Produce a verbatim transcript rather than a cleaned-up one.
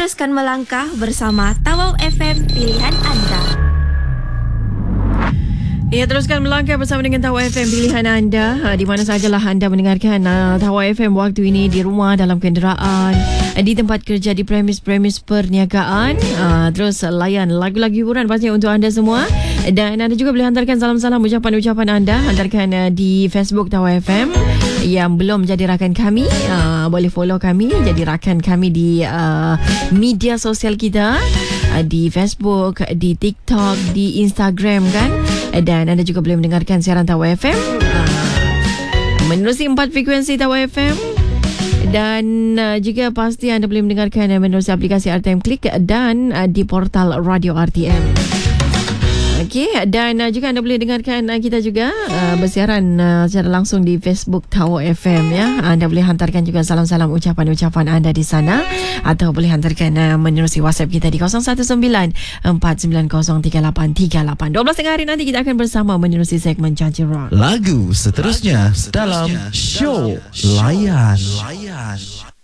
Teruskan melangkah bersama Tawau F M, pilihan anda. Ya, teruskan melangkah bersama dengan Tawau F M, pilihan anda. Ha, di mana sajalah anda mendengarkan uh, Tawau F M waktu ini, di rumah, dalam kenderaan, di tempat kerja, di premis-premis perniagaan. Uh, terus layan lagu-lagu hiburan pastinya untuk anda semua. Dan anda juga boleh hantarkan salam-salam, ucapan-ucapan anda. Hantarkan uh, di Facebook Tawau F M. Yang belum jadi rakan kami, uh, boleh follow kami, jadi rakan kami di uh, media sosial kita, uh, di Facebook, di TikTok, di Instagram kan. Dan anda juga boleh mendengarkan siaran Tawau F M uh, menerusi empat frekuensi Tawau F M. Dan uh, juga pasti anda boleh mendengarkan uh, menerusi aplikasi R T M Klik dan uh, di portal Radio R T M. Okey, dan uh, juga anda boleh dengarkan uh, kita juga uh, bersiaran uh, secara langsung di Facebook Tawau F M ya. Anda boleh hantarkan juga salam-salam, ucapan-ucapan anda di sana, atau boleh hantarkan uh, menerusi WhatsApp kita di kosong satu sembilan empat sembilan kosong tiga lapan tiga lapan. dua belas tengah hari nanti kita akan bersama menerusi segmen Janji Rock. Lagu seterusnya, Lagu seterusnya dalam Show Layan. Layan.